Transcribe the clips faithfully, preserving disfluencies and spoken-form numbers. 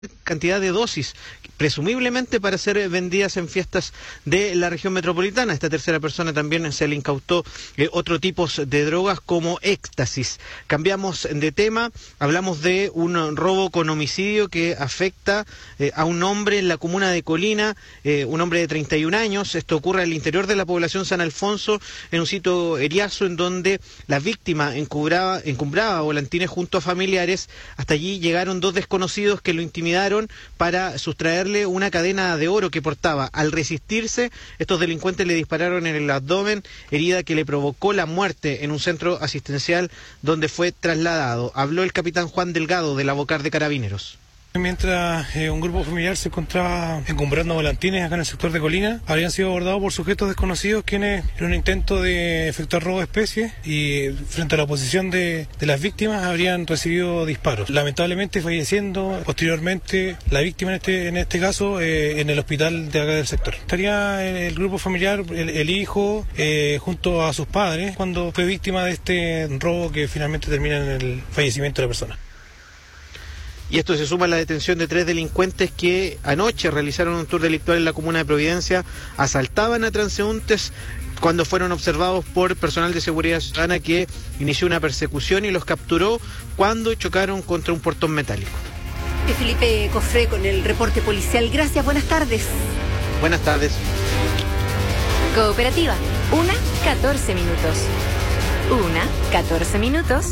cantidad de dosis, presumiblemente para ser vendidas en fiestas de la región metropolitana. A esta tercera persona también se le incautó eh, otro tipo de drogas como éxtasis. Cambiamos de tema, hablamos de un robo con homicidio que afecta eh, a un hombre en la comuna de Colina, eh, un hombre de treinta y un años. Esto ocurre al interior de la población San Alfonso, en un sitio eriazo en donde la víctima encumbraba, encumbraba volantines junto a familiares. Hasta allí llegaron dos desconocidos que lo intimidaron para sustraerle una cadena de oro que portaba. Al resistirse, estos delincuentes le dispararon en el abdomen, herida que le provocó la muerte en un centro asistencial donde fue trasladado. Habló el capitán Juan Delgado de la Vocar de Carabineros. Mientras eh, un grupo familiar se encontraba encumbrando volantines acá en el sector de Colina, habrían sido abordados por sujetos desconocidos quienes, en un intento de efectuar robo de especies y frente a la oposición de, de las víctimas, habrían recibido disparos. Lamentablemente falleciendo posteriormente la víctima en este, en este caso eh, en el hospital de acá del sector. Estaría el grupo familiar, el, el hijo, eh, junto a sus padres, cuando fue víctima de este robo que finalmente termina en el fallecimiento de la persona. Y esto se suma a la detención de tres delincuentes que anoche realizaron un tour delictual en la comuna de Providencia, asaltaban a transeúntes cuando fueron observados por personal de seguridad ciudadana que inició una persecución y los capturó cuando chocaron contra un portón metálico. Felipe Cofré con el reporte policial. Gracias, buenas tardes. Buenas tardes. Cooperativa, una, catorce minutos. Una, catorce minutos.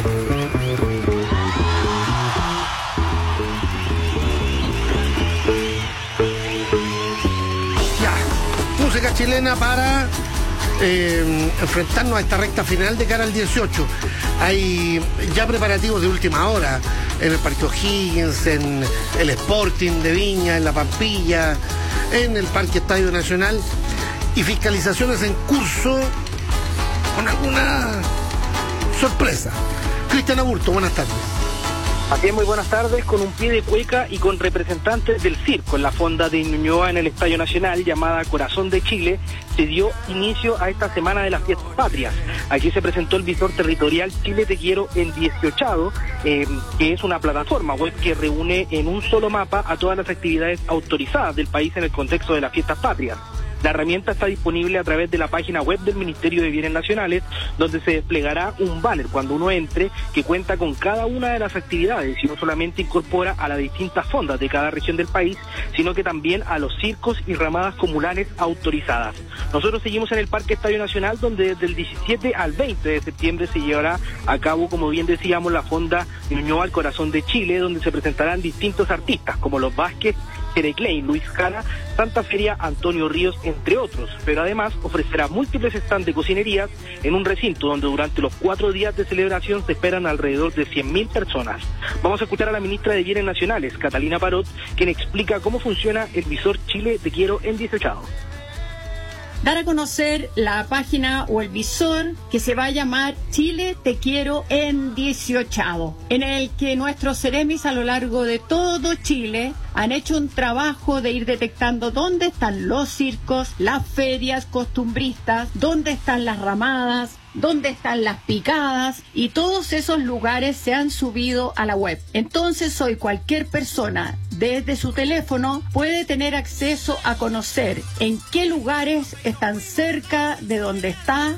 Música chilena para eh, enfrentarnos a esta recta final de cara al dieciocho. Hay ya preparativos de última hora en el Parque O'Higgins, en el Sporting de Viña, en la Pampilla, en el Parque Estadio Nacional, y fiscalizaciones en curso con alguna sorpresa. Cristian Aburto, buenas tardes. Aquí muy buenas tardes, con un pie de cueca y con representantes del circo en la fonda de Ñuñoa en el Estadio Nacional, llamada Corazón de Chile, se dio inicio a esta semana de las fiestas patrias. Aquí se presentó el visor territorial Chile Te Quiero en dieciochado, eh, que es una plataforma web que reúne en un solo mapa a todas las actividades autorizadas del país en el contexto de las fiestas patrias. La herramienta está disponible a través de la página web del Ministerio de Bienes Nacionales, donde se desplegará un banner cuando uno entre que cuenta con cada una de las actividades y no solamente incorpora a las distintas fondas de cada región del país, sino que también a los circos y ramadas comunales autorizadas. Nosotros seguimos en el Parque Estadio Nacional, donde desde el diecisiete al veinte de septiembre se llevará a cabo, como bien decíamos, la fonda Ñuñoa al Corazón de Chile, donde se presentarán distintos artistas como los Vázquez, Tere Klein, Luis Jara, Santa Feria, Antonio Ríos, entre otros, pero además ofrecerá múltiples stands de cocinerías en un recinto donde durante los cuatro días de celebración se esperan alrededor de cien mil personas. Vamos a escuchar a la ministra de Bienes Nacionales, Catalina Parot, quien explica cómo funciona el visor Chile Te Quiero en dieciochado. Dar a conocer la página o el visor que se va a llamar Chile Te Quiero en dieciochado, en el que nuestros seremis a lo largo de todo Chile han hecho un trabajo de ir detectando dónde están los circos, las ferias costumbristas, dónde están las ramadas, dónde están las picadas, y todos esos lugares se han subido a la web. Entonces hoy cualquier persona desde su teléfono puede tener acceso a conocer en qué lugares están cerca de donde está.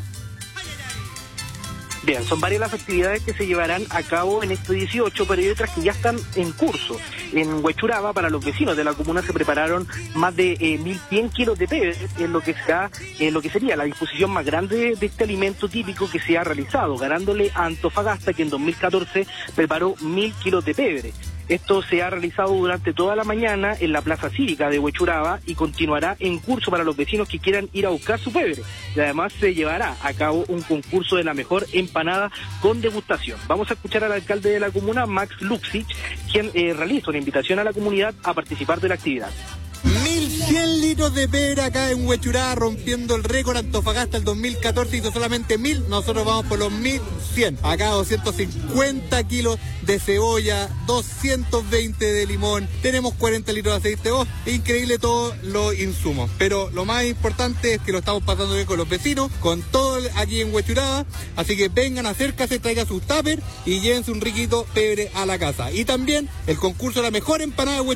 Bien, son varias las actividades que se llevarán a cabo en este dieciocho, pero hay otras que ya están en curso. En Huechuraba, para los vecinos de la comuna, se prepararon más de eh, mil cien kilos de pebre, en lo que será, en lo que sería la disposición más grande de este alimento típico que se ha realizado, ganándole a Antofagasta, que en dos mil catorce preparó mil kilos de pebre. Esto se ha realizado durante toda la mañana en la Plaza Cívica de Huechuraba y continuará en curso para los vecinos que quieran ir a buscar su pebre. Y además se llevará a cabo un concurso de la mejor empanada con degustación. Vamos a escuchar al alcalde de la comuna, Max Luxich, quien eh, realiza una invitación a la comunidad a participar de la actividad. Mil cien litros de pebre acá en Huechurá, rompiendo el récord. Antofagasta el dos mil catorce hizo solamente mil, nosotros vamos por los mil cien. Acá doscientos cincuenta kilos de cebolla, doscientos veinte de limón, tenemos cuarenta litros de aceite. Oh, increíble todos los insumos. Pero lo más importante es que lo estamos pasando bien con los vecinos, con todo aquí en Huechuraba. Así que vengan, acérquense, traigan sus tuppers y llévense un riquito pebre a la casa. Y también el concurso de la mejor empanada de Huechuraba